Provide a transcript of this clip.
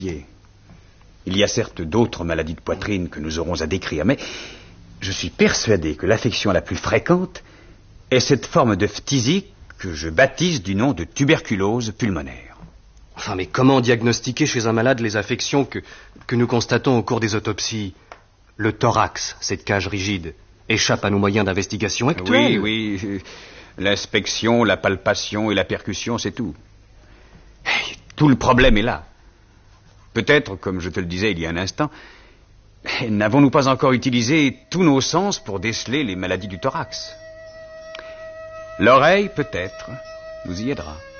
Il y a certes d'autres maladies de poitrine que nous aurons à décrire, mais je suis persuadé que l'affection la plus fréquente est cette forme de phthisie que je baptise du nom de tuberculose pulmonaire. Enfin, mais comment diagnostiquer chez un malade les affections que nous constatons au cours des autopsies? Le thorax, cette cage rigide, échappe à nos moyens d'investigation actuels. Oui, l'inspection, la palpation et la percussion, c'est tout. Tout le problème est là. Peut-être, comme je te le disais il y a un instant, n'avons-nous pas encore utilisé tous nos sens pour déceler les maladies du thorax? L'oreille, peut-être, nous y aidera.